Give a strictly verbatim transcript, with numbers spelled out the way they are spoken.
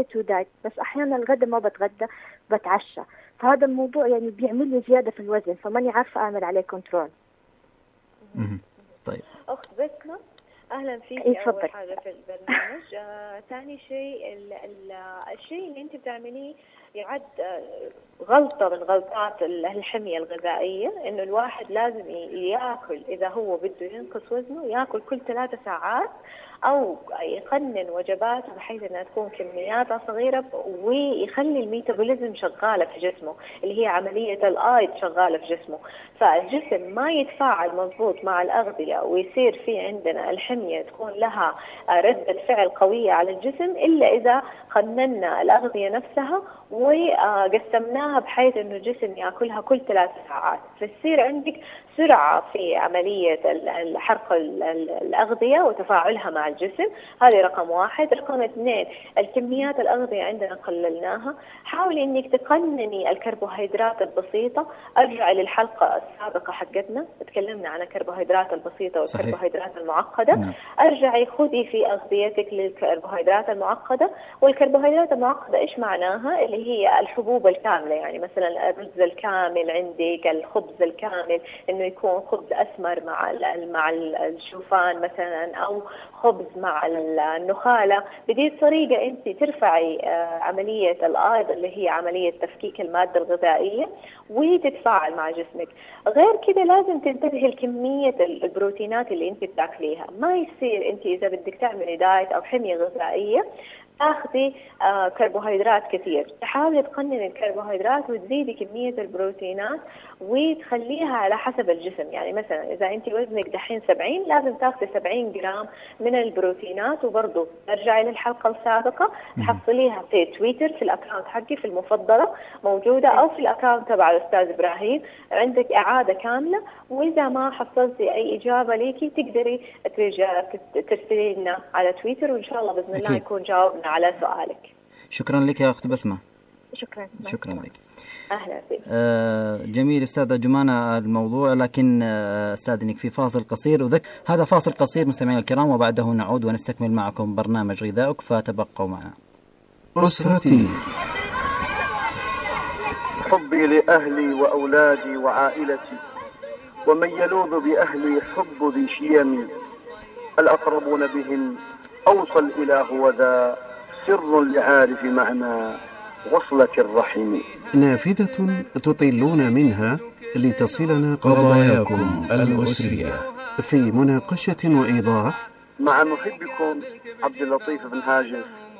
دايت ودايت، بس أحيانا الغدا ما بتغدى بتعشى، فهذا الموضوع يعني بيعمل لي زيادة في الوزن، فماني عارفة أعمل عليه كنترول. طيب أخت بسمة، أهلا فيك. إيه، أول حاجة في البرنامج. آه، ثاني شيء ال ال الشيء اللي أنت بتعمليه يعد آه، غلطة من غلطات الحمية الغذائية، إنه الواحد لازم يأكل إذا هو بده ينقص وزنه يأكل كل ثلاثة ساعات، أو يقنن وجباته بحيث أنها تكون كمياتها صغيرة، ويخلي الميتابوليزم شغالة في جسمه، اللي هي عملية الآيض شغالة في جسمه، فالجسم ما يتفاعل مضبوط مع الأغذية ويصير في عندنا الحمية تكون لها ردة فعل قوية على الجسم إلا إذا قننا الأغذية نفسها وقسمناها بحيث أنه الجسم يأكلها كل ثلاث ساعات، فتصير عندك سرعة في عملية حرق الأغذية وتفاعلها مع الجسم. هذه رقم واحد. رقم اثنين، الكميات الأغذية عندنا قللناها. حاولي إنك تقنني الكربوهيدرات البسيطة. أرجع للحلقة السابقة حقتنا تكلمنا عن الكربوهيدرات البسيطة والكربوهيدرات المعقدة. نعم. أرجعي خذي في أغذيتك للكربوهيدرات المعقدة. والكربوهيدرات المعقدة إيش معناها؟ اللي هي الحبوب الكاملة، يعني مثلا الرز الكامل عندك، الخبز الكامل، إنه يكون خبز أسمر مع مع الشوفان مثلا، أو خبز مع النخالة. بدي الطريقة أنت ترفعي عملية الآيض اللي هي عملية تفكيك المادة الغذائية وتتفاعل مع جسمك. غير كده لازم تنتبهي لكمية البروتينات اللي أنت بتاكليها. ما يصير أنت إذا بدك تعملي دايت أو حمية غذائية تاخذي آه كربوهيدرات كثير. تحاولي تقنني الكربوهيدرات وتزيدي كمية البروتينات وتخليها على حسب الجسم. يعني مثلا إذا أنت وزنك دحين سبعين لازم تاخذي سبعين جرام من البروتينات. وبرضو ترجعي للحلقة السابقة تحصليها في تويتر في الأكاونت حقي في المفضلة موجودة، أو في الأكاونت تبع الأستاذ إبراهيم عندك إعادة كاملة. وإذا ما حصلتي أي إجابة ليكي تقدري ترسلي لنا على تويتر، وإن شاء الله بإذن الله يكون جاوبنا على سؤالك. شكرا لك يا أخت بسمة. شكرا شكرا لك. أهلا بك. آه جميل أستاذة جمانة الموضوع، لكن آه أستاذنك في فاصل قصير، وذك هذا فاصل قصير مستمعين الكرام، وبعده نعود ونستكمل معكم برنامج غذائك، فتبقوا معنا. أسرتي، حبي لأهلي وأولادي وعائلتي، ومن يلوذ بأهلي حب ذي شيمي، الأقربون بهم أوصل إلى هو ذا، سر لعارف معنى وصلة الرحم. نافذة تطلون منها لتصلنا قضاياكم الأسرية في مناقشة وإيضاح مع محبكم عبد اللطيف بن هاجر.